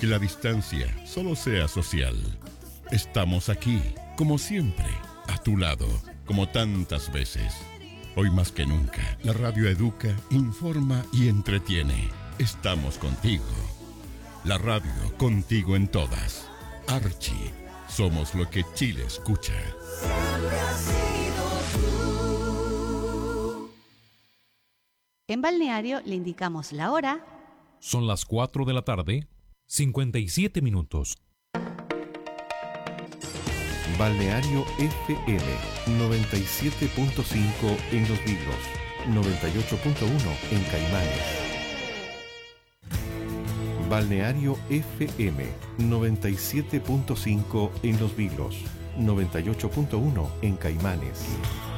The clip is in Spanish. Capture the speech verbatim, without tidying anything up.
Que la distancia solo sea social. Estamos aquí, como siempre, a tu lado, como tantas veces. Hoy más que nunca, la radio educa, informa y entretiene. Estamos contigo. La radio contigo en todas. Archie, somos lo que Chile escucha. Siempre has sido tú. En Balneario le indicamos la hora. Son las cuatro de la tarde, cincuenta y siete minutos. Balneario F M noventa y siete punto cinco en Los Vilos, noventa y ocho punto uno en Caimanes. Balneario F M noventa y siete punto cinco en Los Vilos, noventa y ocho punto uno en Caimanes.